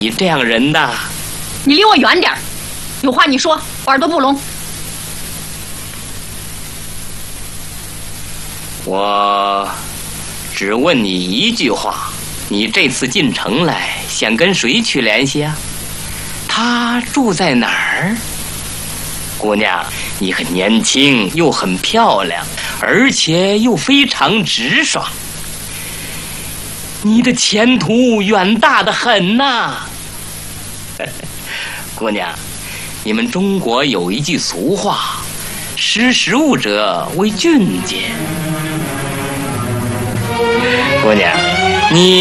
你这样人的。 你离我远点儿，有话你说，我耳朵不聋。 我只问你一句话：你这次进城来，想跟谁去联系啊？他住在哪儿？姑娘，你很年轻，又很漂亮，而且又非常直爽，你的前途远大得很呐！姑娘，你们中国有一句俗话：识时务者为俊杰。姑娘，你